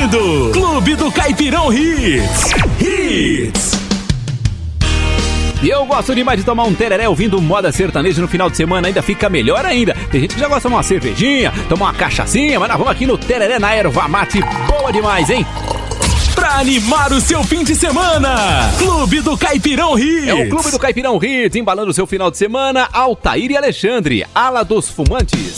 ouvindo Clube do Caipirão Hits. E eu gosto demais de tomar um tereré ouvindo moda sertaneja no final de semana, ainda fica melhor ainda. Tem gente que já gosta de tomar uma cervejinha, tomar uma cachaçinha, mas nós vamos aqui no tereré na erva mate, boa demais, hein? Pra animar o seu fim de semana, Clube do Caipirão Hits. É o Clube do Caipirão Hits, embalando o seu final de semana, Altair e Alexandre, Ala dos Fumantes.